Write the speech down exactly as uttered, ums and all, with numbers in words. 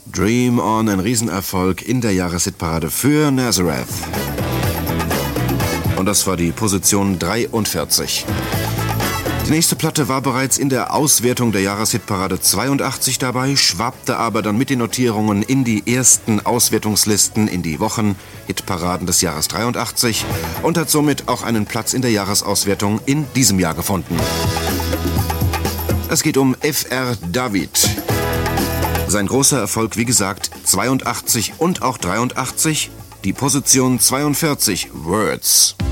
Dream On, ein Riesenerfolg in der Jahreshitparade für Nazareth. Und das war die Position dreiundvierzig. Die nächste Platte war bereits in der Auswertung der Jahreshitparade zweiundachtzig dabei, schwappte aber dann mit den Notierungen in die ersten Auswertungslisten in die Wochen-Hitparaden des Jahres dreiundachtzig und hat somit auch einen Platz in der Jahresauswertung in diesem Jahr gefunden. Es geht um F R David. Sein großer Erfolg, wie gesagt, zweiundachtzig und auch dreiundachtzig, die Position zweiundvierzig, Words.